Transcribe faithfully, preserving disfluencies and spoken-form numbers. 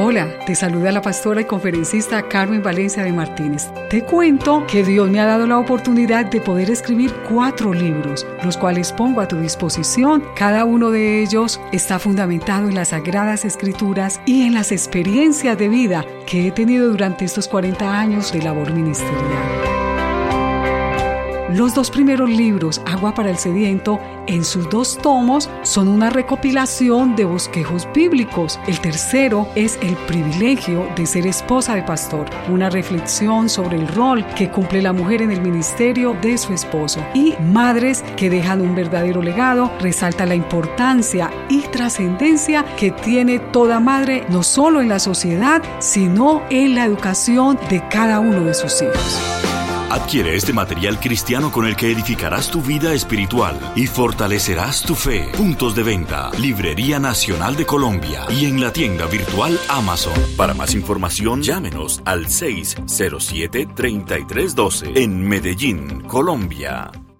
Hola, te saluda la pastora y conferencista Carmen Valencia de Martínez. Te cuento que Dios me ha dado la oportunidad de poder escribir cuatro libros, los cuales pongo a tu disposición. Cada uno de ellos está fundamentado en las Sagradas Escrituras y en las experiencias de vida que he tenido durante estos cuarenta años de labor ministerial. Los dos primeros libros, Agua para el Sediento, en sus dos tomos, son una recopilación de bosquejos bíblicos. El tercero es El privilegio de ser esposa de pastor, una reflexión sobre el rol que cumple la mujer en el ministerio de su esposo. Y Madres que dejan un verdadero legado, resalta la importancia y trascendencia que tiene toda madre, no solo en la sociedad, sino en la educación de cada uno de sus hijos. Adquiere este material cristiano con el que edificarás tu vida espiritual y fortalecerás tu fe. Puntos de venta: Librería Nacional de Colombia y en la tienda virtual Amazon. Para más información, llámenos al seis cero siete, treinta y tres doce en Medellín, Colombia.